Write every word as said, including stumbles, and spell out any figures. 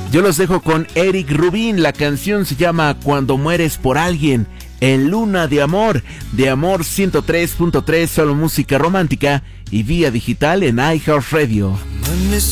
Yo los dejo con Eric Rubin. La canción se llama Cuando mueres por alguien, en Luna de Amor, de Amor ciento tres punto tres, solo música romántica y vía digital en iHeartRadio.